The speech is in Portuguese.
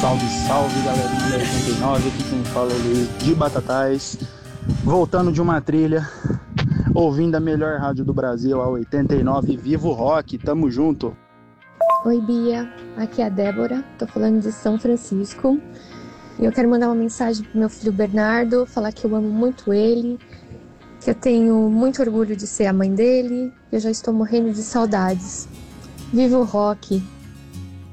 Salve, salve, galerinha da 89, aqui quem fala é o Luiz de Batatais, voltando de uma trilha, ouvindo a melhor rádio do Brasil, a 89, Vivo Rock, tamo junto. Oi, Bia, aqui é a Débora, tô falando de São Francisco e eu quero mandar uma mensagem pro meu filho Bernardo, falar que eu amo muito ele, que eu tenho muito orgulho de ser a mãe dele, que eu já estou morrendo de saudades. Viva o rock!